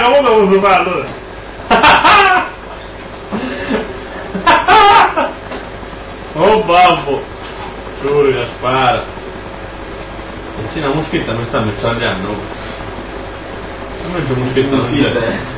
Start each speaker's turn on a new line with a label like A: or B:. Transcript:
A: come posso farlo? Oh babbo! Giuro che spara! E c'è una moschetta, non sta mecciagliando? Non è una moschetta, non c'è.